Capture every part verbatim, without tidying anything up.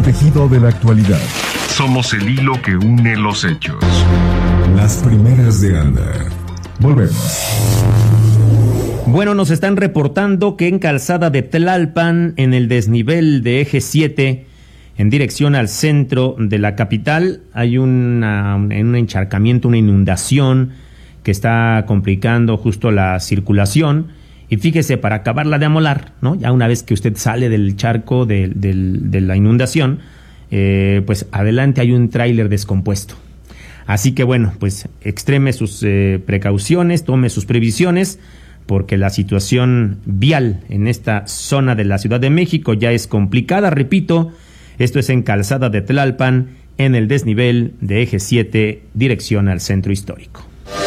el tejido de la actualidad. Somos el hilo que une los hechos. Las primeras de Anda. Volvemos. Bueno, nos están reportando que en Calzada de Tlalpan, en el desnivel de Eje siete, en dirección al centro de la capital, hay una, un encharcamiento, una inundación que está complicando justo la circulación. Y fíjese, para acabarla de amolar, ¿no? Ya una vez que usted sale del charco de, de, de la inundación, eh, pues adelante hay un tráiler descompuesto. Así que bueno, pues extreme sus eh, precauciones, tome sus previsiones, porque la situación vial en esta zona de la Ciudad de México ya es complicada. Repito, esto es en Calzada de Tlalpan, en el desnivel de Eje siete, dirección al centro histórico.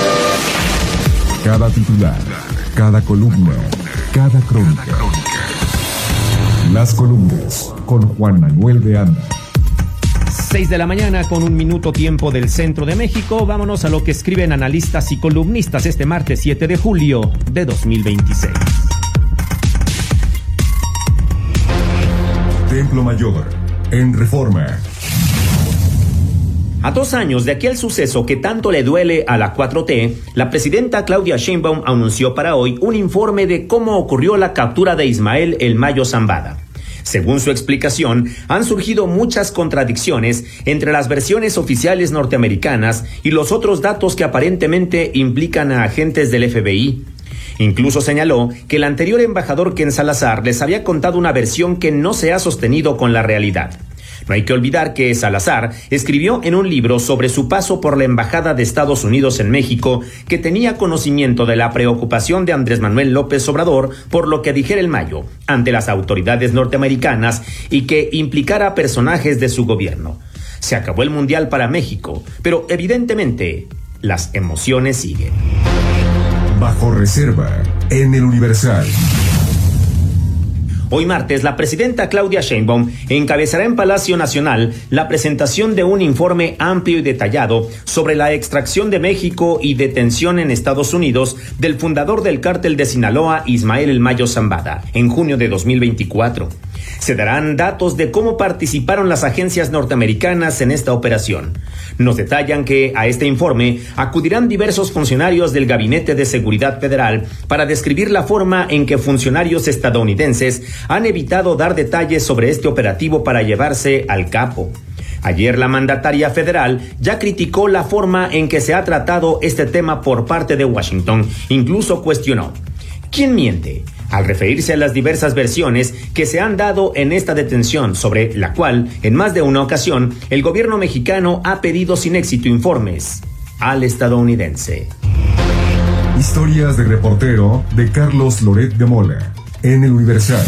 Cada titular, cada columna, cada crónica. Las columnas con Juan Manuel de Anda. seis de la mañana con un minuto tiempo del centro de México. Vámonos a lo que escriben analistas y columnistas este martes siete de julio de dos mil veintiséis. Templo Mayor, en Reforma. A dos años de aquel suceso que tanto le duele a la cuatro T, la presidenta Claudia Sheinbaum anunció para hoy un informe de cómo ocurrió la captura de Ismael El Mayo Zambada. Según su explicación, han surgido muchas contradicciones entre las versiones oficiales norteamericanas y los otros datos que aparentemente implican a agentes del F B I. Incluso señaló que el anterior embajador Ken Salazar les había contado una versión que no se ha sostenido con la realidad. No hay que olvidar que Salazar escribió en un libro sobre su paso por la Embajada de Estados Unidos en México que tenía conocimiento de la preocupación de Andrés Manuel López Obrador por lo que dijera El Mayo ante las autoridades norteamericanas y que implicara personajes de su gobierno. Se acabó el Mundial para México, pero evidentemente las emociones siguen. Bajo reserva, en el Universal. Hoy martes, la presidenta Claudia Sheinbaum encabezará en Palacio Nacional la presentación de un informe amplio y detallado sobre la extracción de México y detención en Estados Unidos del fundador del cártel de Sinaloa, Ismael El Mayo Zambada, en junio de dos mil veinticuatro. Se darán datos de cómo participaron las agencias norteamericanas en esta operación. Nos detallan que a este informe acudirán diversos funcionarios del Gabinete de Seguridad Federal para describir la forma en que funcionarios estadounidenses han evitado dar detalles sobre este operativo para llevarse al capo. Ayer la mandataria federal ya criticó la forma en que se ha tratado este tema por parte de Washington. Incluso cuestionó: ¿quién miente?, al referirse a las diversas versiones que se han dado en esta detención, sobre la cual, en más de una ocasión, el gobierno mexicano ha pedido sin éxito informes al estadounidense. Historias de reportero de Carlos Loret de Mola, en el Universal.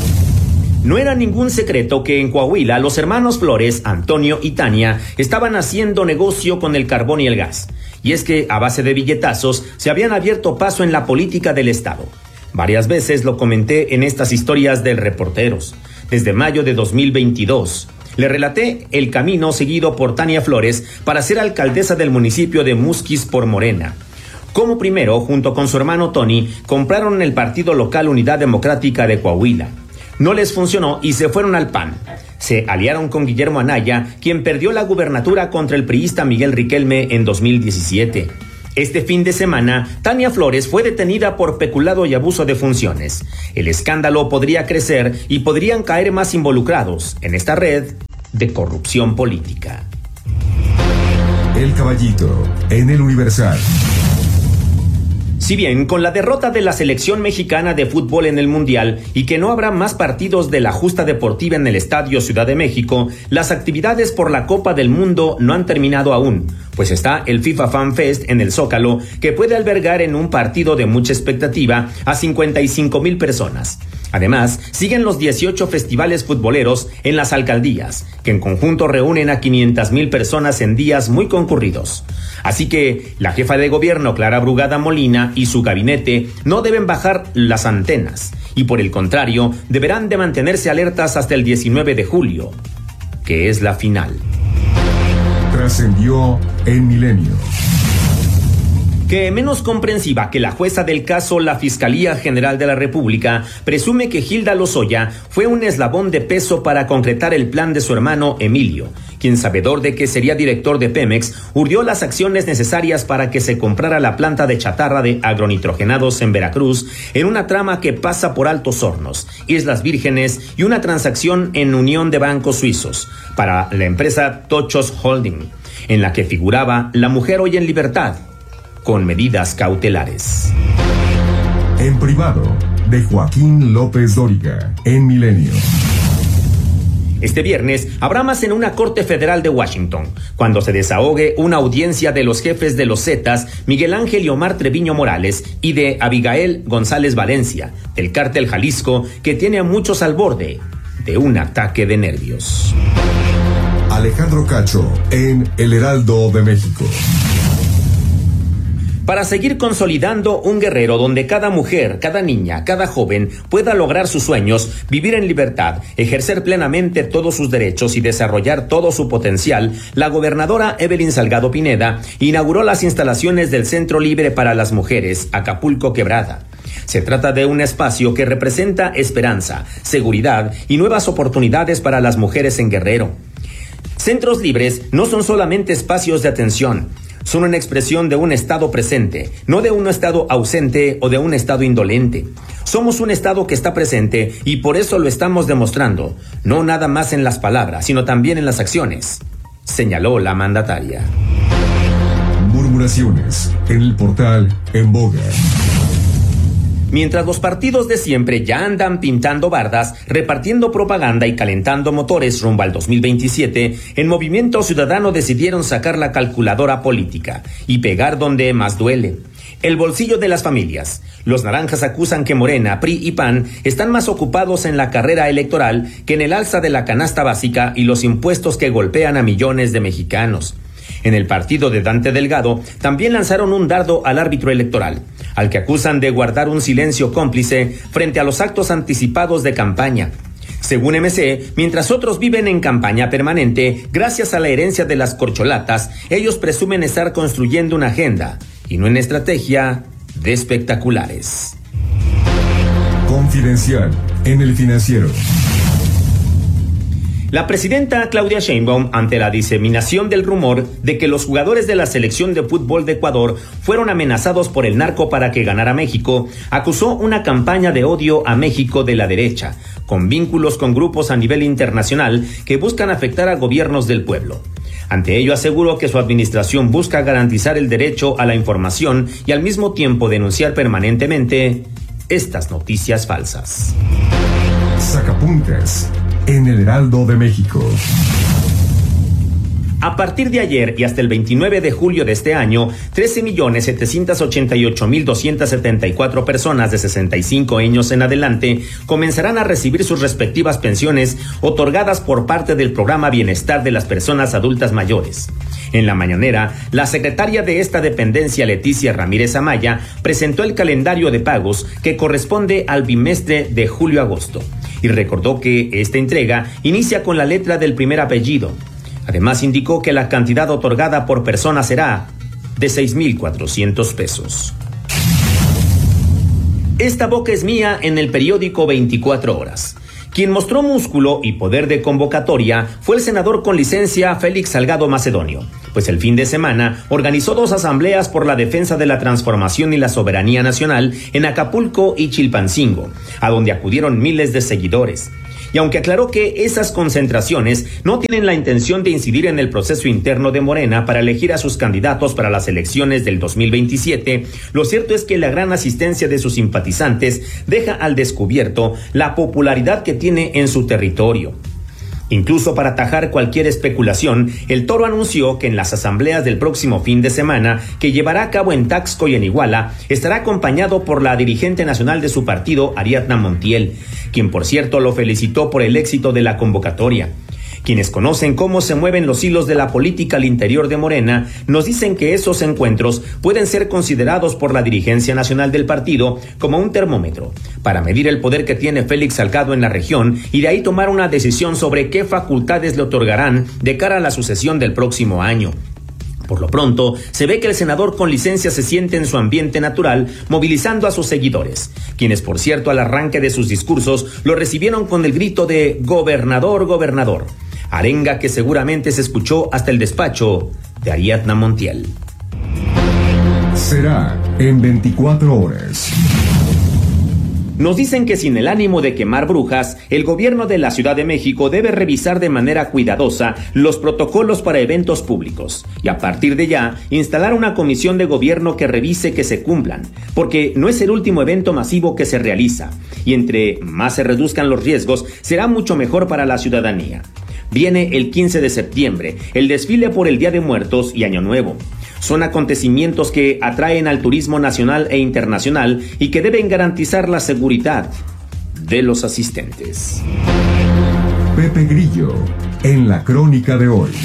No era ningún secreto que en Coahuila los hermanos Flores, Antonio y Tania, estaban haciendo negocio con el carbón y el gas. Y es que, a base de billetazos, se habían abierto paso en la política del Estado. Varias veces lo comenté en estas historias del Reporteros. Desde mayo de dos mil veintidós, le relaté el camino seguido por Tania Flores para ser alcaldesa del municipio de Musquis por Morena. Como primero, junto con su hermano Tony, compraron el partido local Unidad Democrática de Coahuila. No les funcionó y se fueron al P A N. Se aliaron con Guillermo Anaya, quien perdió la gubernatura contra el priista Miguel Riquelme en dos mil diecisiete. Este fin de semana, Tania Flores fue detenida por peculado y abuso de funciones. El escándalo podría crecer y podrían caer más involucrados en esta red de corrupción política. El Caballito, en el Universal. Si bien con la derrota de la selección mexicana de fútbol en el Mundial y que no habrá más partidos de la justa deportiva en el Estadio Ciudad de México, las actividades por la Copa del Mundo no han terminado aún, pues está el FIFA Fan Fest en el Zócalo, que puede albergar en un partido de mucha expectativa a cincuenta y cinco mil personas. Además, siguen los dieciocho festivales futboleros en las alcaldías, que en conjunto reúnen a quinientas mil personas en días muy concurridos. Así que la jefa de gobierno, Clara Brugada Molina, y su gabinete no deben bajar las antenas, y por el contrario, deberán de mantenerse alertas hasta el diecinueve de julio, que es la final. Trascendió en Milenio. Que menos comprensiva que la jueza del caso, la Fiscalía General de la República presume que Hilda Lozoya fue un eslabón de peso para concretar el plan de su hermano Emilio, quien, sabedor de que sería director de Pemex, urdió las acciones necesarias para que se comprara la planta de chatarra de agronitrogenados en Veracruz en una trama que pasa por Altos Hornos, Islas Vírgenes y una transacción en unión de bancos suizos para la empresa Tochos Holding, en la que figuraba la mujer hoy en libertad, con medidas cautelares. En privado, de Joaquín López Dóriga, en Milenio. Este viernes habrá más en una corte federal de Washington, cuando se desahogue una audiencia de los jefes de los Zetas, Miguel Ángel y Omar Treviño Morales, y de Abigail González Valencia, del cártel Jalisco, que tiene a muchos al borde de un ataque de nervios. Alejandro Cacho, en El Heraldo de México. Para seguir consolidando un Guerrero donde cada mujer, cada niña, cada joven pueda lograr sus sueños, vivir en libertad, ejercer plenamente todos sus derechos y desarrollar todo su potencial, la gobernadora Evelyn Salgado Pineda inauguró las instalaciones del Centro Libre para las Mujeres, Acapulco Quebrada. Se trata de un espacio que representa esperanza, seguridad y nuevas oportunidades para las mujeres en Guerrero. Centros libres no son solamente espacios de atención, son una expresión de un Estado presente, no de un Estado ausente o de un Estado indolente. Somos un Estado que está presente y por eso lo estamos demostrando, no nada más en las palabras, sino también en las acciones, señaló la mandataria. Murmuraciones en el portal En Boga. Mientras los partidos de siempre ya andan pintando bardas, repartiendo propaganda y calentando motores rumbo al dos mil veintisiete, en Movimiento Ciudadano decidieron sacar la calculadora política y pegar donde más duele: el bolsillo de las familias. Los naranjas acusan que Morena, P R I y P A N están más ocupados en la carrera electoral que en el alza de la canasta básica y los impuestos que golpean a millones de mexicanos. En el partido de Dante Delgado también lanzaron un dardo al árbitro electoral, al que acusan de guardar un silencio cómplice frente a los actos anticipados de campaña. Según M C, mientras otros viven en campaña permanente, gracias a la herencia de las corcholatas, ellos presumen estar construyendo una agenda y no una estrategia de espectaculares. Confidencial en El Financiero. La presidenta Claudia Sheinbaum, ante la diseminación del rumor de que los jugadores de la selección de fútbol de Ecuador fueron amenazados por el narco para que ganara México, acusó una campaña de odio a México de la derecha, con vínculos con grupos a nivel internacional que buscan afectar a gobiernos del pueblo. Ante ello aseguró que su administración busca garantizar el derecho a la información y al mismo tiempo denunciar permanentemente estas noticias falsas. Sacapuntas en El Heraldo de México. A partir de ayer y hasta el veintinueve de julio de este año, trece millones setecientos ochenta y ocho mil doscientos setenta y cuatro personas de sesenta y cinco años en adelante comenzarán a recibir sus respectivas pensiones otorgadas por parte del Programa Bienestar de las Personas Adultas Mayores. En la mañanera, la secretaria de esta dependencia, Leticia Ramírez Amaya, presentó el calendario de pagos que corresponde al bimestre de julio-agosto y recordó que esta entrega inicia con la letra del primer apellido. Además, indicó que la cantidad otorgada por persona será de seis mil cuatrocientos pesos. Esta boca es mía en el periódico veinticuatro horas. Quien mostró músculo y poder de convocatoria fue el senador con licencia Félix Salgado Macedonio, pues el fin de semana organizó dos asambleas por la defensa de la transformación y la soberanía nacional en Acapulco y Chilpancingo, a donde acudieron miles de seguidores. Y aunque aclaró que esas concentraciones no tienen la intención de incidir en el proceso interno de Morena para elegir a sus candidatos para las elecciones del dos mil veintisiete, lo cierto es que la gran asistencia de sus simpatizantes deja al descubierto la popularidad que tiene en su territorio. Incluso para atajar cualquier especulación, el Toro anunció que en las asambleas del próximo fin de semana, que llevará a cabo en Taxco y en Iguala, estará acompañado por la dirigente nacional de su partido, Ariadna Montiel, quien por cierto lo felicitó por el éxito de la convocatoria. Quienes conocen cómo se mueven los hilos de la política al interior de Morena, nos dicen que esos encuentros pueden ser considerados por la dirigencia nacional del partido como un termómetro para medir el poder que tiene Félix Salgado en la región y de ahí tomar una decisión sobre qué facultades le otorgarán de cara a la sucesión del próximo año. Por lo pronto, se ve que el senador con licencia se siente en su ambiente natural, movilizando a sus seguidores, quienes, por cierto, al arranque de sus discursos, lo recibieron con el grito de "Gobernador, gobernador", arenga que seguramente se escuchó hasta el despacho de Ariadna Montiel. Será en veinticuatro horas. Nos dicen que sin el ánimo de quemar brujas, el gobierno de la Ciudad de México debe revisar de manera cuidadosa los protocolos para eventos públicos y a partir de ya instalar una comisión de gobierno que revise que se cumplan, porque no es el último evento masivo que se realiza y entre más se reduzcan los riesgos será mucho mejor para la ciudadanía. Viene el quince de septiembre, el desfile por el Día de Muertos y Año Nuevo. Son acontecimientos que atraen al turismo nacional e internacional y que deben garantizar la seguridad de los asistentes. Pepe Grillo, en la crónica de hoy.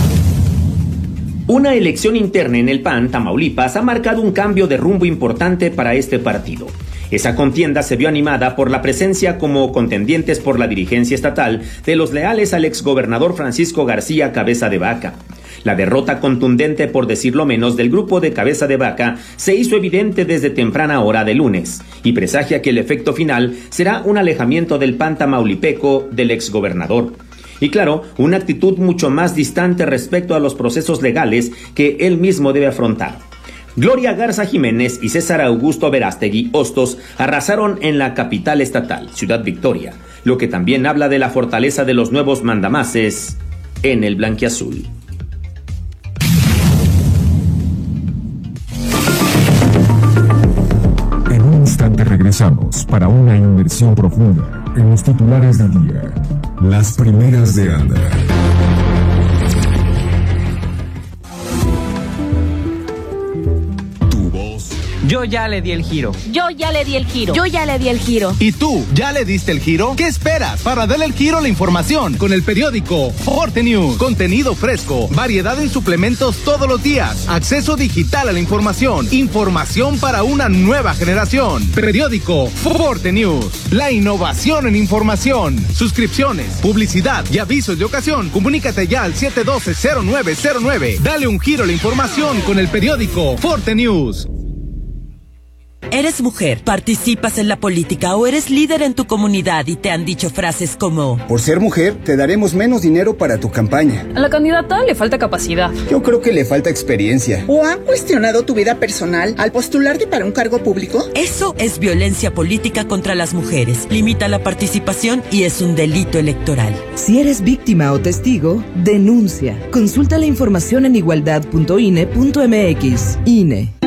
Una elección interna en el P A N Tamaulipas ha marcado un cambio de rumbo importante para este partido. Esa contienda se vio animada por la presencia como contendientes por la dirigencia estatal de los leales al exgobernador Francisco García Cabeza de Vaca. La derrota contundente, por decirlo menos, del grupo de Cabeza de Vaca se hizo evidente desde temprana hora de lunes y presagia que el efecto final será un alejamiento del P A N tamaulipeco del exgobernador. Y claro, una actitud mucho más distante respecto a los procesos legales que él mismo debe afrontar. Gloria Garza Jiménez y César Augusto Verástegui Hostos arrasaron en la capital estatal, Ciudad Victoria, lo que también habla de la fortaleza de los nuevos mandamases en el blanquiazul. En un instante regresamos para una inmersión profunda en los titulares del día. Las primeras de Anda. Yo ya le di el giro. Yo ya le di el giro. Yo ya le di el giro. ¿Y tú ya le diste el giro? ¿Qué esperas para darle el giro a la información? Con el periódico Forte News. Contenido fresco, variedad en suplementos todos los días, acceso digital a la información, información para una nueva generación. Periódico Forte News. La innovación en información. Suscripciones, publicidad y avisos de ocasión. Comunícate ya al siete uno dos cero nueve cero nueve. Dale un giro a la información con el periódico Forte News. ¿Eres mujer, participas en la política o eres líder en tu comunidad y te han dicho frases como: por ser mujer, te daremos menos dinero para tu campaña? A la candidata le falta capacidad. Yo creo que le falta experiencia. ¿O han cuestionado tu vida personal al postularte para un cargo público? Eso es violencia política contra las mujeres. Limita la participación y es un delito electoral. Si eres víctima o testigo, denuncia. Consulta la información en igualdad punto I N E punto M X. I N E.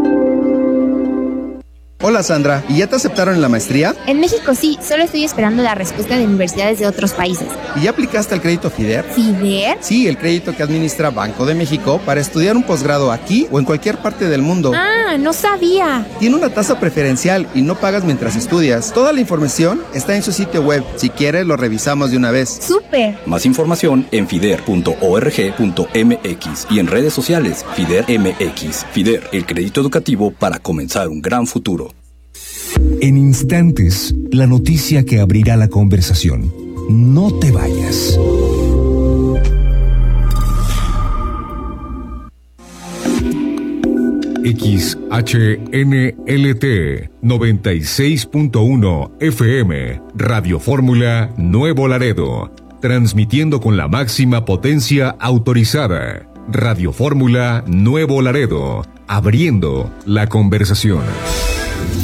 Hola Sandra, ¿y ya te aceptaron en la maestría? En México sí, solo estoy esperando la respuesta de universidades de otros países. ¿Y ya aplicaste al crédito FIDER? ¿FIDER? Sí, el crédito que administra Banco de México para estudiar un posgrado aquí o en cualquier parte del mundo. Ah, no sabía. Tiene una tasa preferencial y no pagas mientras estudias. Toda la información está en su sitio web. Si quieres, lo revisamos de una vez. ¡Súper! Más información en fider punto org punto m x y en redes sociales FIDER M X. FIDER, el crédito educativo para comenzar un gran futuro. En instantes, la noticia que abrirá la conversación. No te vayas. X H N L T noventa y seis punto uno F M, Radio Fórmula Nuevo Laredo, transmitiendo con la máxima potencia autorizada. Radio Fórmula Nuevo Laredo, abriendo la conversación.